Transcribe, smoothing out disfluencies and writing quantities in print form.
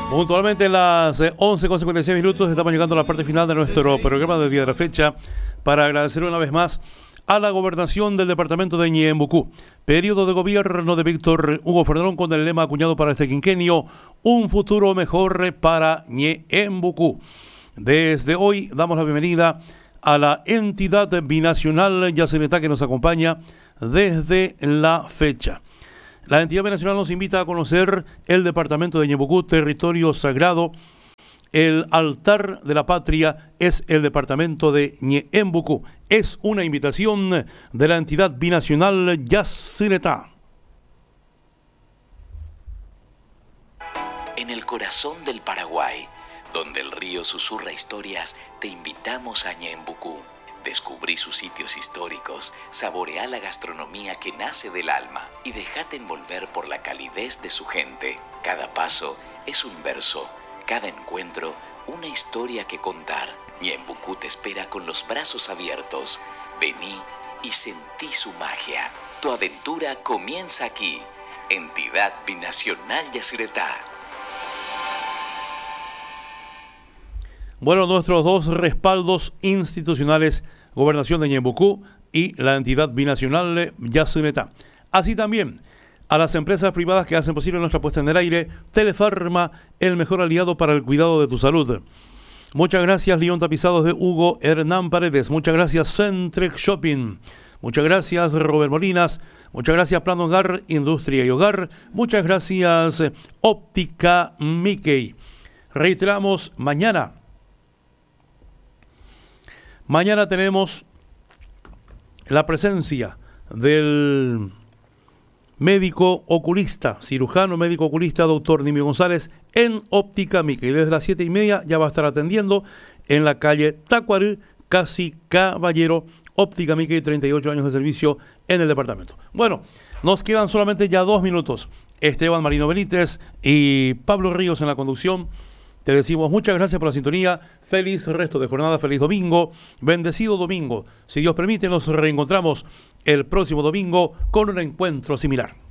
Puntualmente las 11:56 estamos llegando a la parte final de nuestro programa del día de la fecha para agradecer una vez más a la gobernación del departamento de Ñeembucú. Periodo de gobierno de Víctor Hugo Fernández con el lema acuñado para este quinquenio: un futuro mejor para Ñeembucú. Desde hoy damos la bienvenida a la entidad binacional Yacyretá que nos acompaña desde la fecha. La entidad binacional nos invita a conocer el departamento de Ñeembucú, territorio sagrado. El altar de la patria es el departamento de Ñeembucú. Es una invitación de la entidad binacional Yacyretá. En el corazón del Paraguay, donde el río susurra historias, te invitamos a Ñeembucú. Descubrí sus sitios históricos, saboreá la gastronomía que nace del alma y dejate envolver por la calidez de su gente. Cada paso es un verso, cada encuentro una historia que contar. Ñeembucú te espera con los brazos abiertos. Vení y sentí su magia. Tu aventura comienza aquí. Entidad Binacional Yacyretá. Bueno, nuestros dos respaldos institucionales, Gobernación de Ñeembucú y la entidad binacional Yacyretá. Así también a las empresas privadas que hacen posible nuestra puesta en el aire. Telefarma, el mejor aliado para el cuidado de tu salud. Muchas gracias, León Tapizados de Hugo Hernán Paredes. Muchas gracias, Centrex Shopping. Muchas gracias, Robert Molinas. Muchas gracias, Plan Hogar, Industria y Hogar. Muchas gracias, Óptica Mickey. Reiteramos, mañana tenemos la presencia del médico oculista, cirujano médico oculista, doctor Nimio González, en Óptica Mickey. Desde las 7:30 ya va a estar atendiendo en la calle Tacuarí, casi Caballero. Óptica Mickey, 38 años de servicio en el departamento. Bueno, nos quedan solamente ya 2 minutos. Esteban Marino Benítez y Pablo Ríos en la conducción. Te decimos muchas gracias por la sintonía, feliz resto de jornada, feliz domingo, bendecido domingo. Si Dios permite, nos reencontramos el próximo domingo con un encuentro similar.